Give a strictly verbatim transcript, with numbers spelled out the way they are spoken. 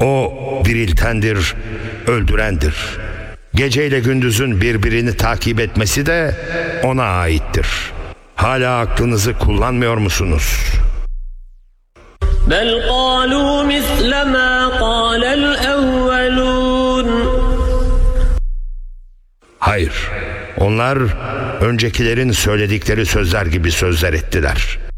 O diriltendir, öldürendir. Geceyle gündüzün birbirini takip etmesi de ona aittir. Hala aklınızı kullanmıyor musunuz? بَلْ قَالُوا مِثْلَ مَا قَالَ الْأَوَّلُونَ Hayır, onlar öncekilerin söyledikleri sözler gibi sözler ettiler.